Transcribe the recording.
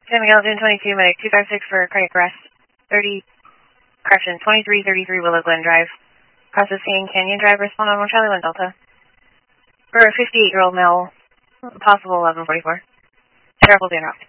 San Miguel, June 22, medic 256 for cardiac arrest. 2333 Willow Glen Drive. Processing Canyon Drive, respond on 1 Charlie 1 Delta. For a 58-year-old male, possible 1144. Terrible being rocked.